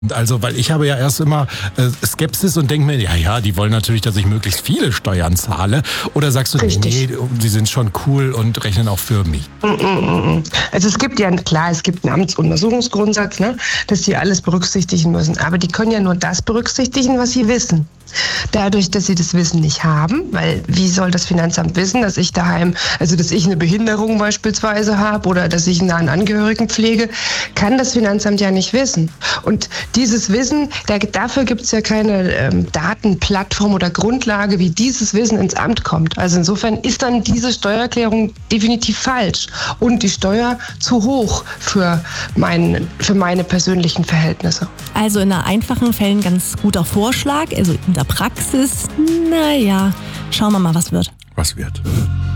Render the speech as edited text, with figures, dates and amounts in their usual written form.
Also, weil ich habe ja erst immer Skepsis und denke mir, ja, die wollen natürlich, dass ich möglichst viele Steuern zahle. Oder sagst du, Richtig. nee, die sind schon cool und rechnen auch für mich? Also es gibt einen Amtsuntersuchungsgrundsatz, ne, dass sie alles berücksichtigen müssen. Aber die können ja nur das berücksichtigen, was sie wissen. Dadurch, dass sie das Wissen nicht haben, weil wie soll das Finanzamt wissen, dass ich daheim, also dass ich eine Behinderung beispielsweise habe oder dass ich einen nahen Angehörigen pflege, kann das Finanzamt ja nicht wissen. Und dieses Wissen, dafür gibt es ja keine Datenplattform oder Grundlage, wie dieses Wissen ins Amt kommt. Also insofern ist dann diese Steuererklärung definitiv falsch und die Steuer zu hoch für meine persönlichen Verhältnisse. Also in einfachen Fällen ganz guter Vorschlag, also in der Praxis, naja, schauen wir mal, was wird. Was wird?